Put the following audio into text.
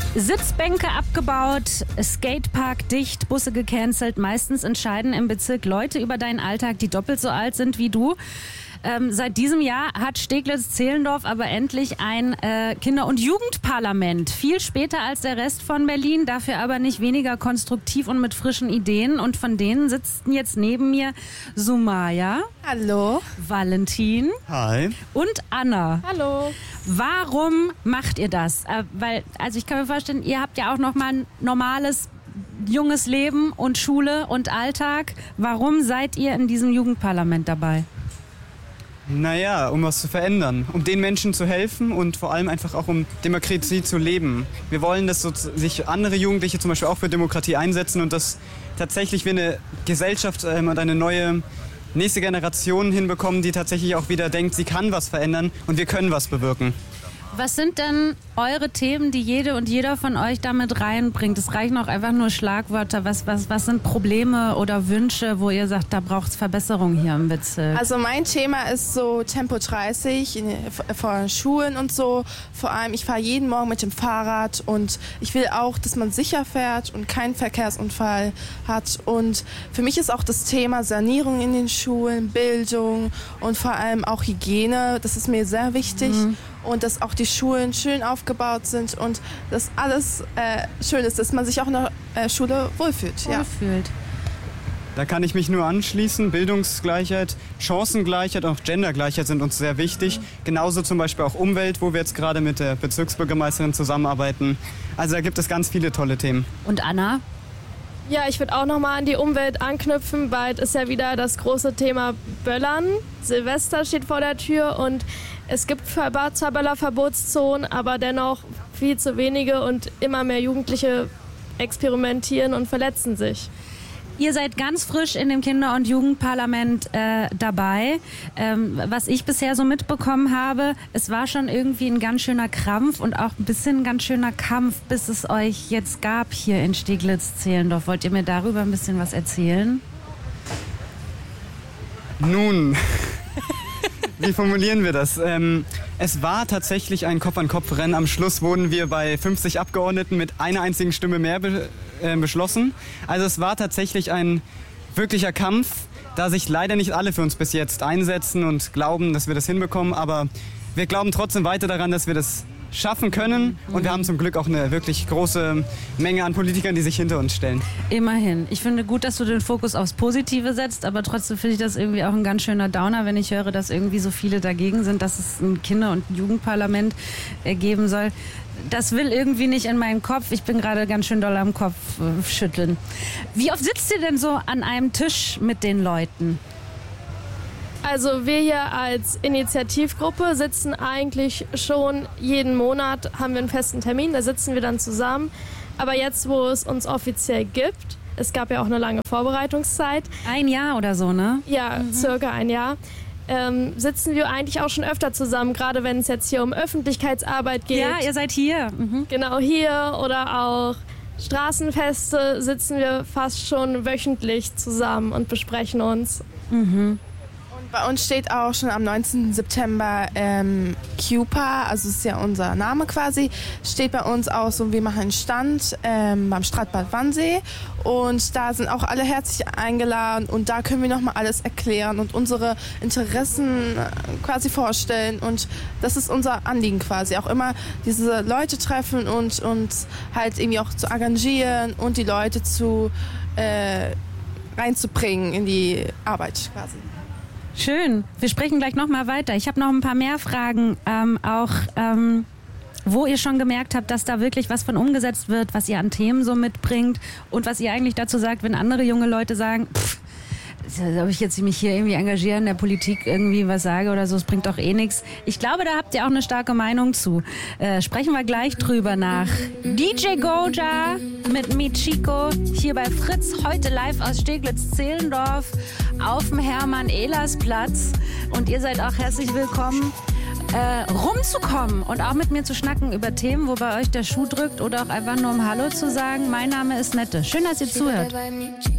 Sitzbänke abgebaut, Skatepark dicht, Busse gecancelt. Meistens entscheiden im Bezirk Leute über deinen Alltag, die doppelt so alt sind wie du. Seit diesem Jahr hat Steglitz-Zehlendorf aber endlich ein Kinder- und Jugendparlament. Viel später als der Rest von Berlin, dafür aber nicht weniger konstruktiv und mit frischen Ideen. Und von denen sitzen jetzt neben mir Sumaya. Hallo. Valentin. Hi. Und Anna. Hallo. Warum macht ihr das? Also ich kann mir vorstellen, ihr habt ja auch noch mal ein normales junges Leben und Schule und Alltag. Warum seid ihr in diesem Jugendparlament dabei? Naja, um was zu verändern, um den Menschen zu helfen und vor allem einfach auch um Demokratie zu leben. Wir wollen, dass sich andere Jugendliche zum Beispiel auch für Demokratie einsetzen und dass tatsächlich wir eine Gesellschaft und eine neue nächste Generation hinbekommen, die tatsächlich auch wieder denkt, sie kann was verändern und wir können was bewirken. Was sind denn eure Themen, die jede und jeder von euch damit reinbringt? Es reichen auch einfach nur Schlagwörter. Was sind Probleme oder Wünsche, wo ihr sagt, da braucht es Verbesserung hier im Bezirk? Also mein Thema ist so Tempo 30 vor Schulen und so. Vor allem, ich fahre jeden Morgen mit dem Fahrrad und ich will auch, dass man sicher fährt und keinen Verkehrsunfall hat. Und für mich ist auch das Thema Sanierung in den Schulen, Bildung und vor allem auch Hygiene. Das ist mir sehr wichtig. Und dass auch die Schulen schön aufgebaut sind und dass alles schön ist, dass man sich auch in der Schule wohlfühlt. Da kann ich mich nur anschließen. Bildungsgleichheit, Chancengleichheit, auch Gendergleichheit sind uns sehr wichtig. Genauso zum Beispiel auch Umwelt, wo wir jetzt gerade mit der Bezirksbürgermeisterin zusammenarbeiten. Also da gibt es ganz viele tolle Themen. Und Anna? Ja, ich würde auch nochmal an die Umwelt anknüpfen. Bald ist ja wieder das große Thema Böllern. Silvester steht vor der Tür und es gibt zwar Böllerverbotszonen, aber dennoch viel zu wenige und immer mehr Jugendliche experimentieren und verletzen sich. Ihr seid ganz frisch in dem Kinder- und Jugendparlament dabei. Was ich bisher so mitbekommen habe, es war schon irgendwie ein ganz schöner Krampf und auch ein bisschen ein ganz schöner Kampf, bis es euch jetzt gab hier in Steglitz-Zehlendorf. Wollt ihr mir darüber ein bisschen was erzählen? Nun, wie formulieren wir das? Es war tatsächlich ein Kopf-an-Kopf-Rennen. Am Schluss wurden wir bei 50 Abgeordneten mit einer einzigen Stimme mehr beschlossen. Also es war tatsächlich ein wirklicher Kampf, da sich leider nicht alle für uns bis jetzt einsetzen und glauben, dass wir das hinbekommen. Aber wir glauben trotzdem weiter daran, dass wir das schaffen können. Und wir haben zum Glück auch eine wirklich große Menge an Politikern, die sich hinter uns stellen. Immerhin. Ich finde gut, dass du den Fokus aufs Positive setzt, aber trotzdem finde ich das irgendwie auch ein ganz schöner Downer, wenn ich höre, dass irgendwie so viele dagegen sind, dass es ein Kinder- und Jugendparlament geben soll. Das will irgendwie nicht in meinen Kopf. Ich bin gerade ganz schön doll am Kopf schütteln. Wie oft sitzt ihr denn so an einem Tisch mit den Leuten? Also wir hier als Initiativgruppe sitzen eigentlich schon jeden Monat, haben wir einen festen Termin, da sitzen wir dann zusammen. Aber jetzt, wo es uns offiziell gibt, es gab ja auch eine lange Vorbereitungszeit. Ein Jahr oder so, ne? Ja, circa ein Jahr. Sitzen wir eigentlich auch schon öfter zusammen, gerade wenn es jetzt hier um Öffentlichkeitsarbeit geht. Ja, ihr seid hier. Genau, hier oder auch Straßenfeste sitzen wir fast schon wöchentlich zusammen und besprechen uns. Bei uns steht auch schon am 19. September CUPA, also ist ja unser Name quasi, steht bei uns auch so, wir machen einen Stand beim Stadtbad Wannsee und da sind auch alle herzlich eingeladen und da können wir nochmal alles erklären und unsere Interessen quasi vorstellen und das ist unser Anliegen quasi, auch immer diese Leute treffen und halt irgendwie auch zu engagieren und die Leute reinzubringen in die Arbeit quasi. Schön. Wir sprechen gleich noch mal weiter. Ich habe noch ein paar mehr Fragen, wo ihr schon gemerkt habt, dass da wirklich was von umgesetzt wird, was ihr an Themen so mitbringt und was ihr eigentlich dazu sagt, wenn andere junge Leute sagen, ob ich jetzt mich hier irgendwie engagiere in der Politik, irgendwie was sage oder so, es bringt doch eh nichts. Ich glaube, da habt ihr auch eine starke Meinung zu. Sprechen wir gleich drüber nach. DJ Goja mit Michiko hier bei Fritz, heute live aus Steglitz-Zehlendorf auf dem Hermann-Ehlers-Platz. Und ihr seid auch herzlich willkommen, rumzukommen und auch mit mir zu schnacken über Themen, wo bei euch der Schuh drückt oder auch einfach nur um Hallo zu sagen. Mein Name ist Nette. Schön, dass ihr zuhört.